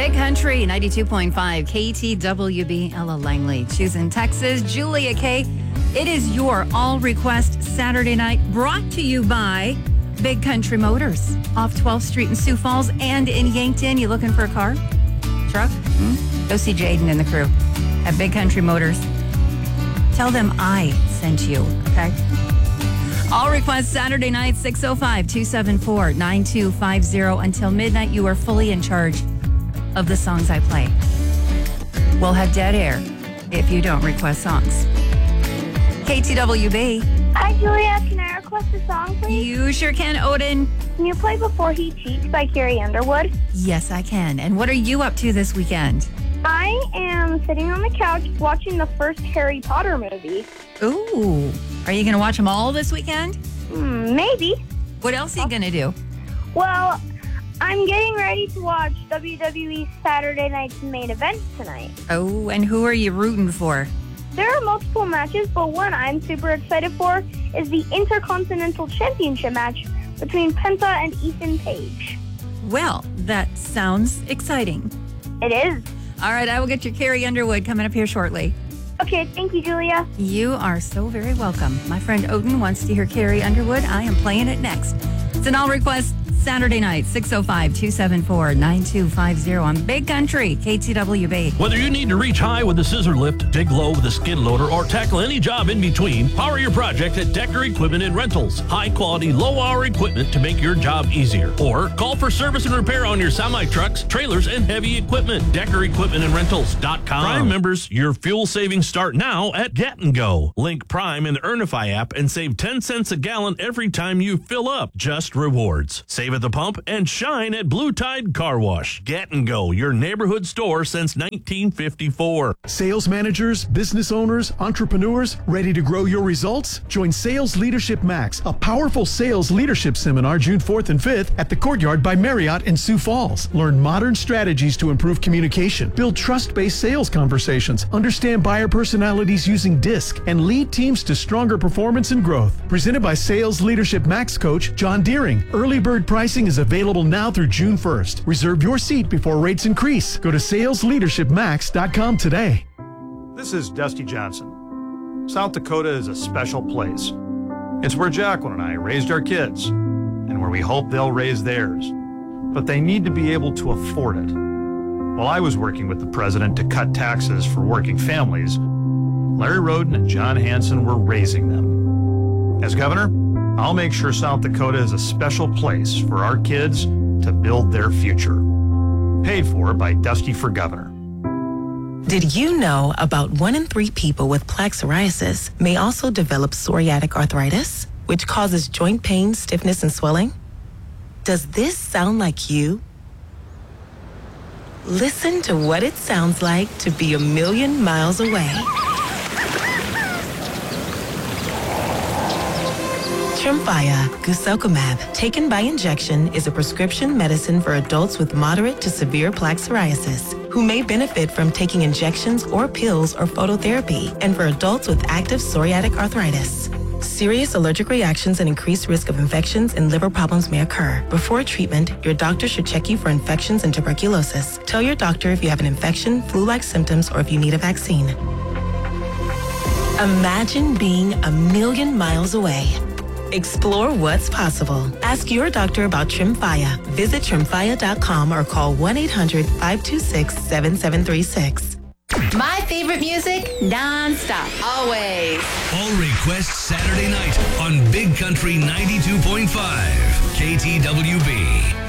Big Country 92.5 KTWB. Ella Langley, choosing Texas. Julia K. It is your all request Saturday night, brought to you by Big Country Motors off 12th Street in Sioux Falls and in Yankton. You looking for a car? Truck? Go see Jaden and the crew at Big Country Motors. Tell them I sent you, okay? All requests Saturday night, 605-274-9250. Until midnight, you are fully in charge of the songs I play. We'll have dead air if you don't request songs. KTWB. Hi, Julia. Can I request a song, please? You sure can, Odin. Can you play Before He Cheats by Carrie Underwood? Yes, I can. And what are you up to this weekend? I am sitting on the couch watching the first Harry Potter movie. Ooh. Are you going to watch them all this weekend? Maybe. What else are you going to do? Well, I'm getting ready to watch WWE Saturday Night's main event tonight. Oh, and who are you rooting for? There are multiple matches, but one I'm super excited for is the Intercontinental Championship match between Penta and Ethan Page. Well, that sounds exciting. It is. All right, I will get your Carrie Underwood coming up here shortly. Okay, thank you, Julia. You are so very welcome. My friend Odin wants to hear Carrie Underwood. I am playing it next. It's an all request Saturday night, 605-274-9250 on Big Country, KTWB. Whether you need to reach high with a scissor lift, dig low with a skid loader, or tackle any job in between, power your project at Decker Equipment and Rentals. High quality, low hour equipment to make your job easier. Or call for service and repair on your semi-trucks, trailers, and heavy equipment. DeckerEquipmentandRentals.com. Prime members, your fuel savings start now at Get and Go. Link Prime in the Earnify app and save 10 cents a gallon every time you fill up. Just rewards. Save at the pump and shine at Blue Tide Car Wash. Get and Go, your neighborhood store since 1954. Sales managers, business owners, entrepreneurs, ready to grow your results? Join Sales Leadership Max, a powerful sales leadership seminar June 4th and 5th at the Courtyard by Marriott in Sioux Falls. Learn modern strategies to improve communication, build trust-based sales conversations, understand buyer personalities using DISC, and lead teams to stronger performance and growth. Presented by Sales Leadership Max coach John Deering. Early bird pricing is available now through June 1st. Reserve your seat before rates increase. Go to salesleadershipmax.com today. This is Dusty Johnson. South Dakota is a special place. It's where Jacqueline and I raised our kids, and where we hope they'll raise theirs. But they need to be able to afford it. While I was working with the president to cut taxes for working families, Larry Roden and John Hanson were raising them. As governor, I'll make sure South Dakota is a special place for our kids to build their future. Paid for by Dusty for Governor. Did you know about 1 in 3 people with plaque psoriasis may also develop psoriatic arthritis, which causes joint pain, stiffness, and swelling? Does this sound like you? Listen to what it sounds like to be a million miles away. Tremfya guselkumab, taken by injection, is a prescription medicine for adults with moderate to severe plaque psoriasis who may benefit from taking injections or pills or phototherapy, and for adults with active psoriatic arthritis. Serious allergic reactions and increased risk of infections and liver problems may occur. Before treatment, your doctor should check you for infections and tuberculosis. Tell your doctor if you have an infection, flu-like symptoms, or if you need a vaccine. Imagine being a million miles away. Explore what's possible. Ask your doctor about Tremfya. Visit Tremfya.com or call 1-800-526-7736. My favorite music, non-stop, always. All requests Saturday night on Big Country 92.5 KTWB.